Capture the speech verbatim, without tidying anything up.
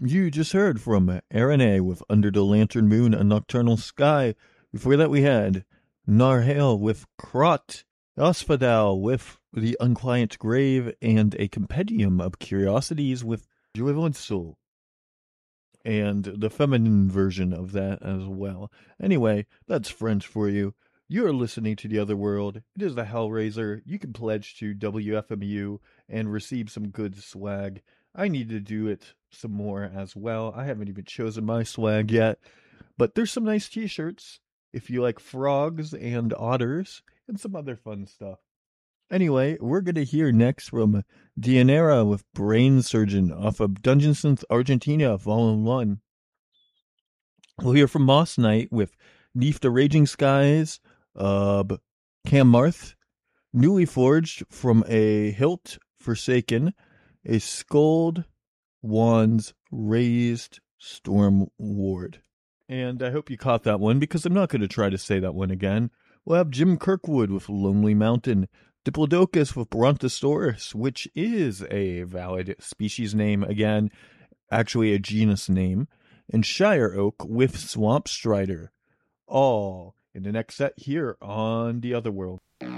You just heard from Aaron A. with Under the Lantern Moon, A Nocturnal Sky. Before that, we had Narhale with Krot, Asphodel with The Unquiet Grave, and a compendium of curiosities with Juivensul, and the feminine version of that as well. Anyway, that's French for you. You're listening to The Other World. It is the Hellraiser. You can pledge to W F M U and receive some good swag. I need to do it some more as well. I haven't even chosen my swag yet, but there's some nice t-shirts if you like frogs and otters and some other fun stuff. Anyway, we're going to hear next from Dianera with Brain Surgeon off of Dungeon Synth Argentina, Volume one. We'll hear from Moss Knight with Neath the Raging Skies, uh, Cam Marth, Newly Forged from a Hilt Forsaken, a Scold Wands Raised Storm Ward. And I hope you caught that one because I'm not going to try to say that one again. We'll have Jim Kirkwood with Lonely Mountain, Diplodocus with Brontosaurus, which is a valid species name again, actually a genus name, and Shire Oak with Swamp Strider, all in the next set here on The Other World.